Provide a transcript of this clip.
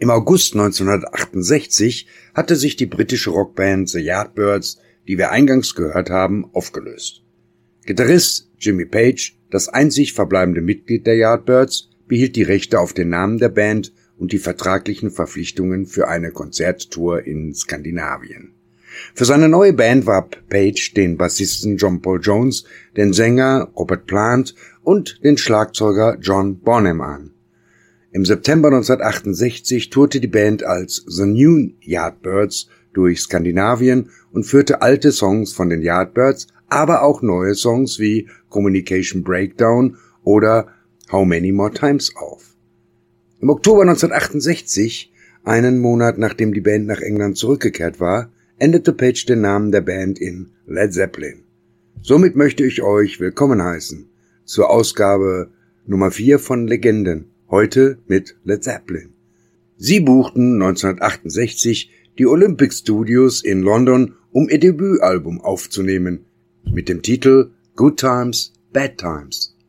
Im August 1968 hatte sich die britische Rockband The Yardbirds, die wir eingangs gehört haben, aufgelöst. Gitarrist Jimmy Page, das einzig verbleibende Mitglied der Yardbirds, behielt die Rechte auf den Namen der Band und die vertraglichen Verpflichtungen für eine Konzerttour in Skandinavien. Für seine neue Band warb Page den Bassisten John Paul Jones, den Sänger Robert Plant und den Schlagzeuger John Bonham an. Im September 1968 tourte die Band als The New Yardbirds durch Skandinavien und führte alte Songs von den Yardbirds, aber auch neue Songs wie Communication Breakdown oder How Many More Times auf. Im Oktober 1968, einen Monat nachdem die Band nach England zurückgekehrt war, änderte Page den Namen der Band in Led Zeppelin. Somit möchte ich euch willkommen heißen zur Ausgabe Nummer 4 von Legenden, heute mit Led Zeppelin. Sie buchten 1968 die Olympic Studios in London, um ihr Debütalbum aufzunehmen, mit dem Titel Good Times, Bad Times.